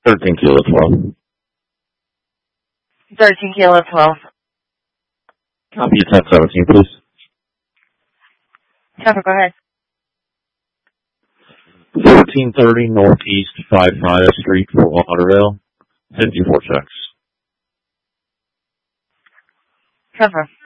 13 Kilo 12. 13 Kilo 12. Copy 1017, please. Trevor, go ahead. 1430 Northeast 5 Friday Street, Fort Lauderdale. 54 checks. Trevor.